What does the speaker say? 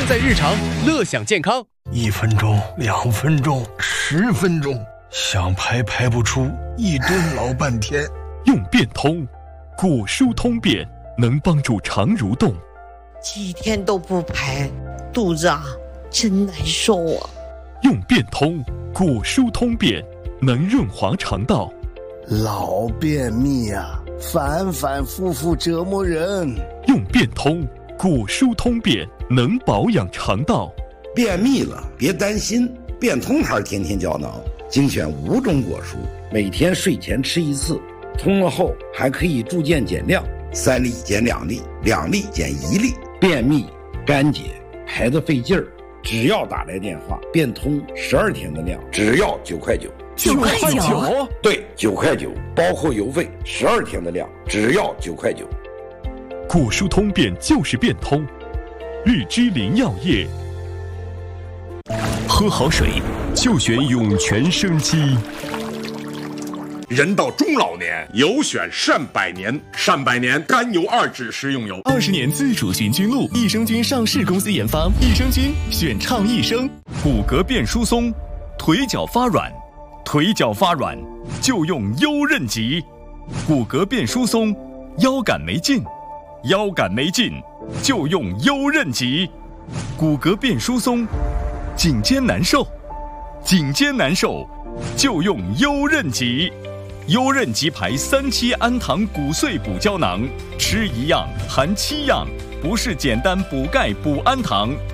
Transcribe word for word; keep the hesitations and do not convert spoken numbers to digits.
用在日常，乐享健康。 一分钟、两分钟、十分钟，想排排不出，一顿老半天。 用变通，果蔬通便，能帮助肠蠕动。 几天都不排，肚子啊真难受啊。 用变通，果蔬通便，能润滑肠道。 老便秘啊，反反复复折磨人。 用变通，果蔬通便，能保养肠道。 便秘了别担心，变通牌天天胶囊精选五种果蔬，每天睡前吃一次，通了后还可以逐渐减量，三粒减两粒，两粒减一粒。便秘干结排得费劲儿，只要打来电话，变通十二天的量，只要九块九。 九块九？ 对，九块九，包括邮费，十二天的量，只要九块九。 果蔬通便就是变通，日之林药业。喝好水就选涌泉生机。 人到中老年，有选善百年。善百年甘油二酯食用油， 二十年自主寻菌露，益生菌上市公司研发，益生菌选畅益生。 骨骼变疏松，腿脚发软，腿脚发软就用优韧极。骨骼变疏松，腰杆没劲，腰杆没劲就用优韧极。骨骼变疏松，颈肩难受，颈肩难受就用优韧极。优韧极牌三七氨糖骨碎补胶囊，吃一样含七样，不是简单补钙补氨糖。